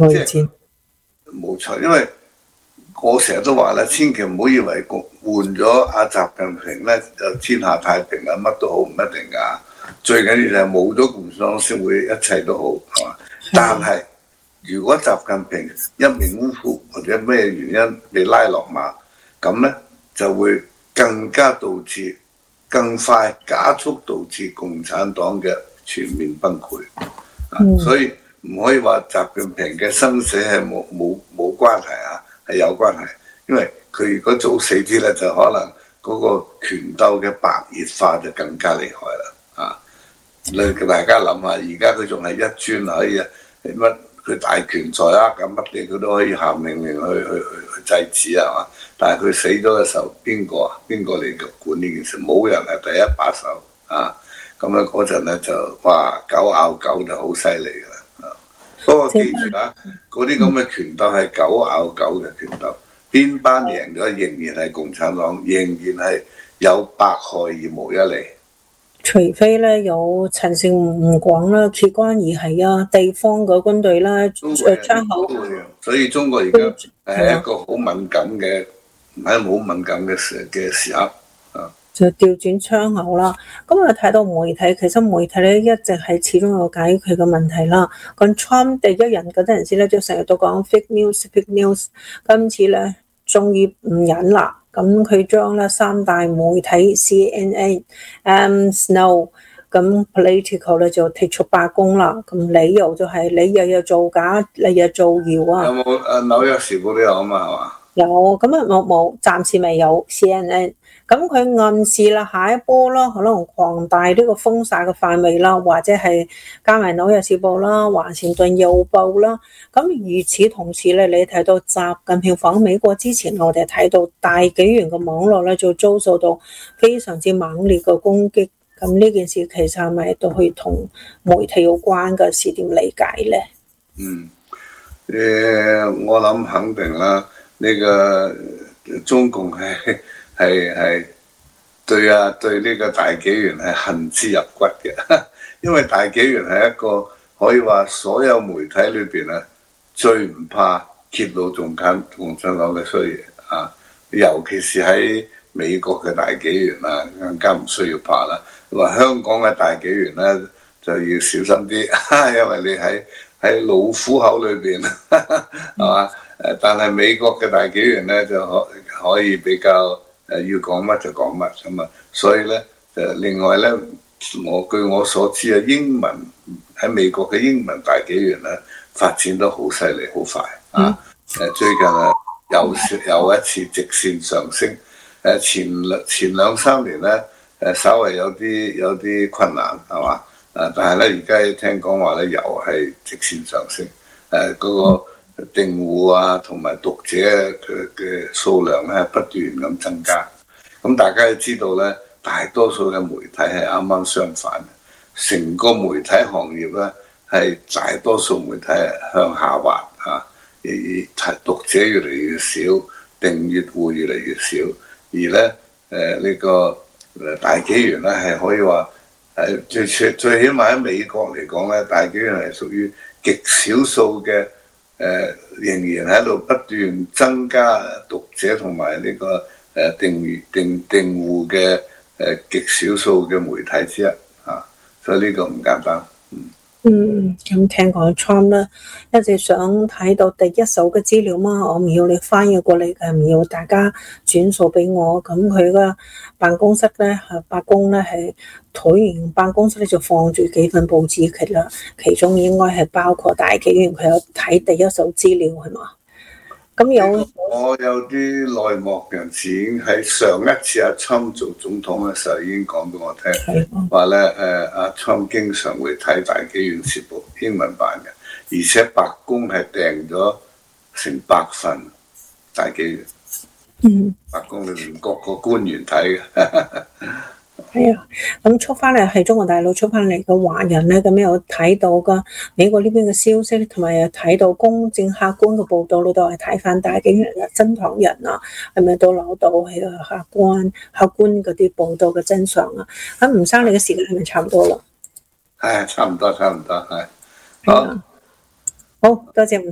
即係冇錯，因為我成日都話咧，千祈唔好以為換咗阿習近平咧就天下太平啦，乜都好，唔一定㗎。最緊要就係冇咗共產黨先會一切都好，係嘛？但係如果習近平一命嗚呼或者咩原因被拉落馬，咁咧就會更加導致更快加速導致共產黨嘅全面崩潰。所以唔可以話習近平嘅生死係冇關係啊，係有關係。因為佢如果早死啲咧，就可能嗰個權鬥嘅白熱化就更加厲害啦。大家諗下，而家佢仲係一尊可以乜？佢大權在握，咁乜嘢佢都可以下命令去制止係嘛？但係佢死咗嘅時候，邊個嚟管呢件事？冇人係第一把手啊！咁咧嗰陣咧就哇狗咬狗就好犀利㗎啦。不過記住啊，嗰啲咁嘅權鬥係狗咬狗嘅權鬥，邊班贏咗仍然係共產黨，仍然係有百害而無一利。 除非咧有陳勝吳廣啦、揭關而係啊，地方嘅軍隊啦，窗口。 所以中國而家係一個好敏感嘅，好敏感嘅時刻啊。 就調轉窗口啦。咁我睇到媒體，其實媒體咧一直係始終有解決嘅問題啦。咁 Trump 第一人嗰陣時咧，就成日都講 fake news。今次咧終於唔忍啦。咁佢將咧三大媒體 CNN、Snow 咁 Political 咧就踢出罷工啦。咁理由就係你日日造假，你日造謠啊。 有冇紐約時報都有啊嘛係嘛？ 有，咁啊冇，暫時未有 CNN。咁佢暗示啦，下一波啦，可能擴大呢個封殺嘅範圍啦，或者係加埋紐約時報啦、華盛頓郵報啦。咁與此同時咧，你睇到習近平訪美國之前，我哋睇到大紀元嘅網絡咧，就遭受到非常之猛烈嘅攻擊。咁呢件事其實係咪都可以同媒體有關嘅事？點理解咧？ 我諗肯定啦，呢個中共係對呢個大紀元係恨之入骨嘅，因為大紀元係一個可以話所有媒體裏邊啊最唔怕揭露共產黨嘅衰嘢啊，尤其是喺美國嘅大紀元啊，更加唔需要怕啦。話香港嘅大紀元咧就要小心啲，因為你喺老虎口裏邊係嘛？但係美國嘅大紀元咧就可以比較要講乜就講乜咁啊，所以咧另外咧，據我所知啊，英文喺美國嘅英文大紀元咧發展得好犀利，好快啊！最近啊有一次直線上升，前兩三年咧稍微有啲困難係嘛？但係咧而家聽講話咧又係直線上升，嗰個訂戶啊同埋讀者嘅數量咧不斷咁增加。咁大家都知道咧，大多數嘅媒體係啱啱相反，成個媒體行業咧係大多數媒體係向下滑嚇，而讀者越嚟越少，訂閱戶越嚟越少，而咧呢個大紀元咧係可以話最起碼喺美國嚟講咧，大紀元係屬於極少數嘅仍然喺度不斷增加讀者同埋呢個訂戶嘅極少數嘅媒體之一嚇，所以呢個唔簡單。 咁聽講 Trump 咧一直想睇到第一手嘅資料嘛，我唔要你翻譯過嚟嘅，唔要大家轉數俾我。咁佢嘅辦公室咧，白宮咧係橢圓辦公室咧就放住幾份報紙嘅啦，其中應該係包括大紀元，佢有睇第一手資料係嘛？咁我有啲內幕人士已經喺上一次阿 Trump 做總統嘅時候已經講俾我聽，話咧阿 Trump 經常會睇大紀元時報英文版嘅，而且白宮係訂咗成100份大紀元。白宮裏面各個官員睇嘅。 係啊，咁出翻嚟係中國大陸出翻嚟嘅華人咧，咁有睇到噶美國呢邊嘅消息，同埋有睇到公正客觀嘅報道，你都係睇翻大紀元嘅真唐人啊，係咪都攞到係客觀嗰啲報道嘅真相啊？咁吳生，你嘅時間係咪差唔多啦？ 係差唔多係。 好多謝吳生。